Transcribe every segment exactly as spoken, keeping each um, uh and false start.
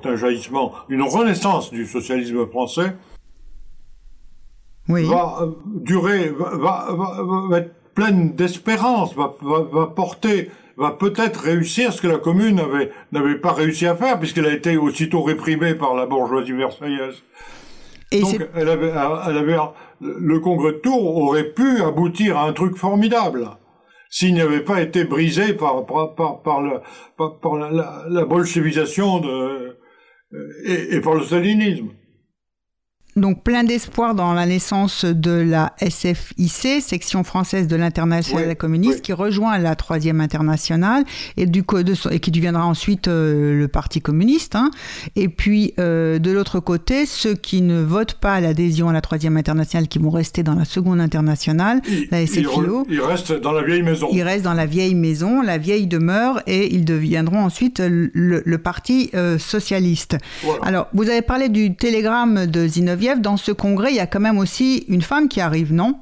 est un jaillissement, une renaissance du socialisme français, oui. va euh, durer, va, va, va, va être pleine d'espérance, va, va, va porter, va peut-être réussir ce que la Commune avait, n'avait pas réussi à faire, puisqu'elle a été aussitôt réprimée par la bourgeoisie versaillaise. Et Donc, c'est... elle avait, elle avait, le congrès de Tours aurait pu aboutir à un truc formidable, s'il n'avait pas été brisé par, par, par, par, le, par, par la, la, la bolchevisation de, et, et par le stalinisme. Donc, plein d'espoir dans la naissance de la S F I C, section française de l'Internationale oui, communiste, oui. qui rejoint la Troisième Internationale et, du, de, et qui deviendra ensuite euh, le Parti communiste. Hein. Et puis, euh, de l'autre côté, ceux qui ne votent pas l'adhésion à la Troisième Internationale, qui vont rester dans la Seconde Internationale, il, la S F I O. Ils restent dans la vieille maison. Ils restent dans la vieille maison, la vieille demeure, et ils deviendront ensuite le, le Parti euh, socialiste. Voilà. Alors, vous avez parlé du télégramme de Zinoviev. Dans ce congrès, il y a quand même aussi une femme qui arrive, non?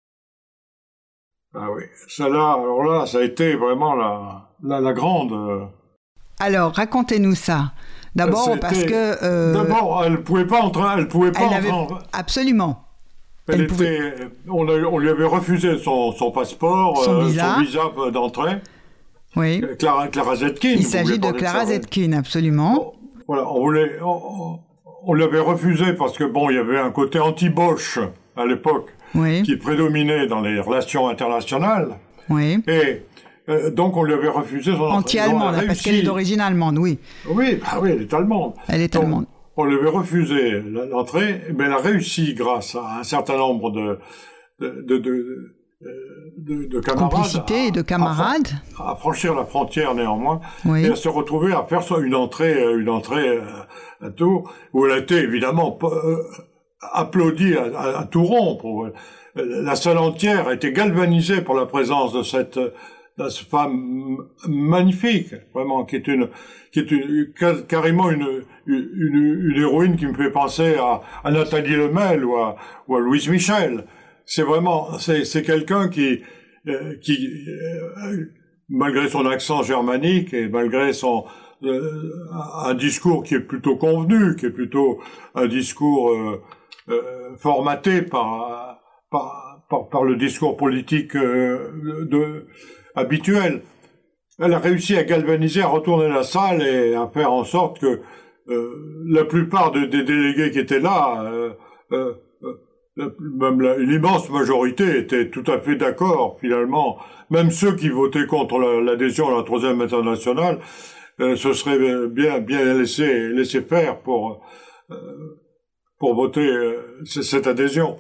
Ah oui, celle-là, alors là, ça a été vraiment la, la, la grande... Alors, racontez-nous ça. D'abord, C'était... parce que... Euh... D'abord, elle ne pouvait pas entrer... Elle pouvait pas elle avait... entrer en... Absolument. Elle elle était... pouvait... on, a... on lui avait refusé son, son passeport, son, euh, visa. son visa d'entrée. Oui. Clara, Clara Zetkin. Il s'agit de Clara Zetkin, absolument. Bon, voilà, on voulait... On... On l'avait refusé parce que, bon, il y avait un côté anti-Bosch à l'époque oui. qui prédominait dans les relations internationales. Oui. Et euh, donc, on lui avait refusé son anti-allemande, réussi... parce qu'elle est d'origine allemande, oui. Oui, bah oui, elle est allemande. Elle est donc, allemande. On lui avait refusé l'entrée, mais elle a réussi grâce à un certain nombre de, de, de, de De, de camarades, complicité et de camarades, à, à franchir la frontière néanmoins, oui. et à se retrouver à faire une entrée, une entrée à Tours, où elle a été évidemment euh, applaudie à, à, à tout rompre. La salle entière a été galvanisée pour la présence de cette, de cette femme magnifique, vraiment, qui est une, qui est une, carrément une, une, une héroïne qui me fait penser à, à Nathalie Lemel ou à, ou à Louise Michel. C'est vraiment, c'est, c'est quelqu'un qui, euh, qui, euh, malgré son accent germanique et malgré son, euh, un discours qui est plutôt convenu, qui est plutôt un discours euh, euh, formaté par, par, par, par le discours politique euh, de, habituel. Elle a réussi à galvaniser, à retourner la salle et à faire en sorte que euh, la plupart de, des délégués qui étaient là, euh, euh, même la, l'immense majorité était tout à fait d'accord, finalement. Même ceux qui votaient contre la, l'adhésion à la Troisième Internationale euh, se seraient bien, bien laissés, laissés faire pour, euh, pour voter euh, cette adhésion.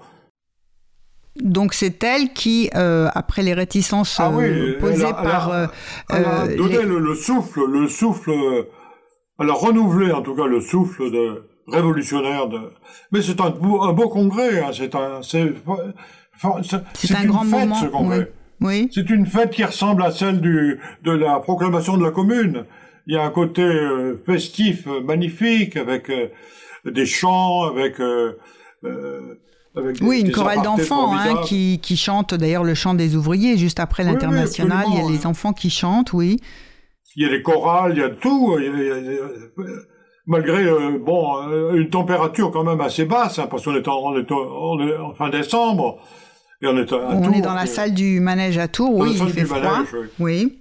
Donc c'est elle qui, euh, après les réticences ah oui, euh, posées elle a, par... Elle a, elle a euh, donné les... le, le souffle, le souffle... Elle a renouvelé en tout cas le souffle de... révolutionnaire de, mais c'est un beau, un beau congrès, hein. c'est un, c'est, c'est, c'est, c'est un une grand fête, moment. Ce congrès. Oui. oui. C'est une fête qui ressemble à celle du, de la proclamation de la Commune. Il y a un côté euh, festif, euh, magnifique, avec euh, des chants, avec, euh, euh, avec des, oui, une des chorale d'enfants hein, qui, qui chante d'ailleurs le chant des ouvriers juste après oui, l'internationale. Oui, il y a les enfants qui chantent, oui. Il y a des chorales, il y a tout. Il y a, il y a, il y a, malgré euh, bon euh, une température quand même assez basse, hein, parce qu'on est en, on est, on est en fin décembre et on est à, à on Tours, est dans la et... salle du manège à Tours, oui, il fait froid. Manège, oui. oui.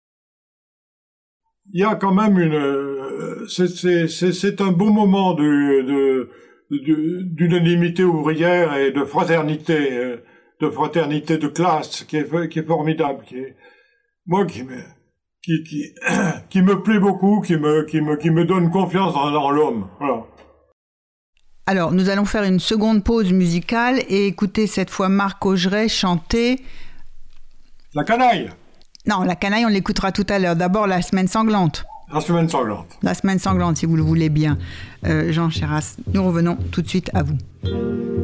Il y a quand même une, euh, c'est, c'est, c'est, c'est un beau moment de, de, de, d'unanimité ouvrière et de fraternité, euh, de fraternité de classe qui est, qui est formidable, qui est, moi qui me Qui, qui, qui me plaît beaucoup, qui me, qui me, qui me donne confiance dans, dans l'homme. Voilà. Alors, nous allons faire une seconde pause musicale et écouter cette fois Marc Augeret chanter... La canaille. Non, la canaille, on l'écoutera tout à l'heure. D'abord, la semaine sanglante. La semaine sanglante. La semaine sanglante, si vous le voulez bien. Euh, Jean Chéras, nous revenons tout de suite à vous.